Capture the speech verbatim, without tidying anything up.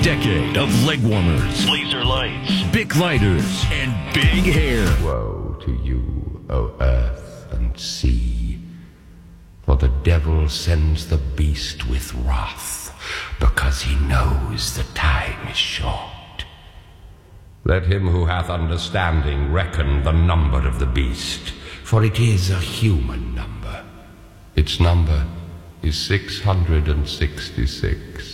decade of leg warmers, laser lights, Bic lighters, and big hair. Woe to you, O earth and sea, for the devil sends the beast with wrath, because he knows the time is short. Let him who hath understanding reckon the number of the beast, for it is a human number. Its number is six hundred and sixty-six.